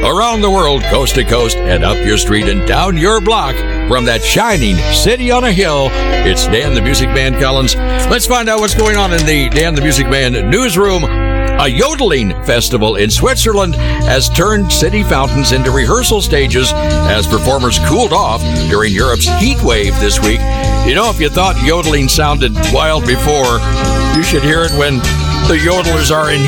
around the world, coast to coast, and up your street and down your block. From that shining city on a hill, it's Dan the Music Man Collins. Let's find out what's going on in the Dan the Music Man newsroom. A yodeling festival in Switzerland has turned city fountains into rehearsal stages as performers cooled off during Europe's heat wave this week. You know, if you thought yodeling sounded wild before, you should hear it when the yodelers are in